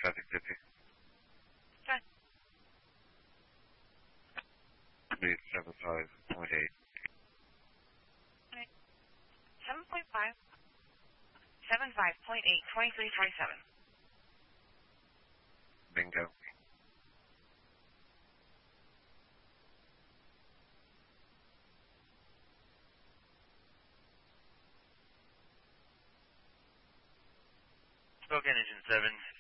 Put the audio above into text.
traffic 50. Okay. 75.8. 7.5. 75.8. 2347. Bingo. Spokane Engine 7.